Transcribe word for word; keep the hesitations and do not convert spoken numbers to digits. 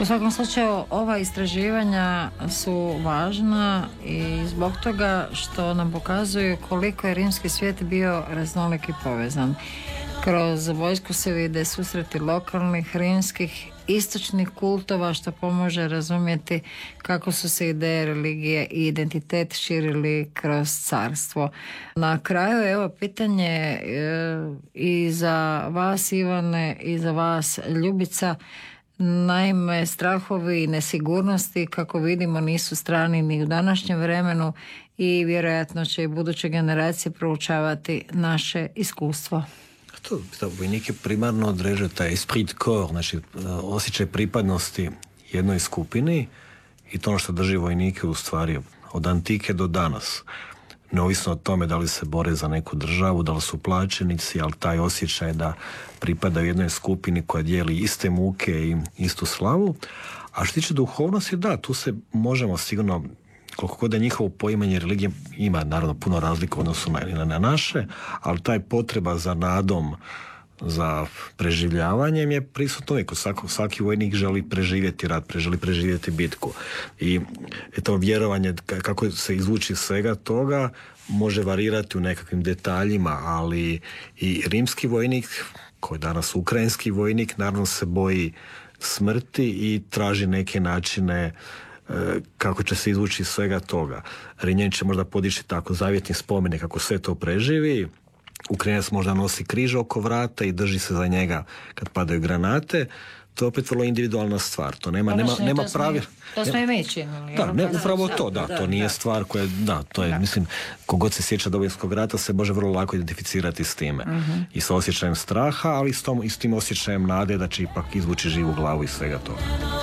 U svakom slučaju, ova istraživanja su važna i zbog toga što nam pokazuju koliko je rimski svijet bio raznolik i povezan. Kroz vojsku se vide susreti lokalnih, rimskih, istočnih kultova, što pomože razumjeti kako su se ideje, religije i identitet širili kroz carstvo. Na kraju, evo, pitanje e, i za vas, Ivane, i za vas, Ljubica. Naime, strahovi i nesigurnosti, kako vidimo, nisu strani ni u današnjem vremenu i vjerojatno će i buduće generacije proučavati naše iskustvo. To, vojnike primarno određuje taj esprit corps, znači osjećaj pripadnosti jednoj skupini i to ono što drži vojnike u stvari od antike do danas. Neovisno o tome da li se bore za neku državu, da li su plaćenici, ali taj osjećaj da pripadaju jednoj skupini koja dijeli iste muke i istu slavu. A što tiče duhovnosti, da, tu se možemo sigurno, koliko god da njihovo poimanje religije ima naravno puno razlika u odnosu na, na naše, ali taj potreba za nadom, za preživljavanjem je prisutno uvijek. Svaki, svaki vojnik želi preživjeti rat, želi preživjeti bitku. I to vjerovanje kako se izvući iz svega toga može varirati u nekakvim detaljima, ali i rimski vojnik, koji je danas ukrajinski vojnik, naravno se boji smrti i traži neke načine kako će se izvući iz svega toga. Rimljani će možda podići tako zavjetni spomenik kako sve to preživi. Ukrajinac možda nosi križ oko vrata i drži se za njega kad padaju granate. To je opet vrlo individualna stvar. To nema, nema, nema pravi... To smo i mi činili. Da, ne, upravo to, da, da, to nije da. stvar koja, da, to je, da. mislim, kogod se sjeća Domovinskog rata se može vrlo lako identificirati s time. Uh-huh. I sa osjećajem straha, ali i s, tom, i s tim osjećajem nade da će ipak izvući živu glavu iz svega toga.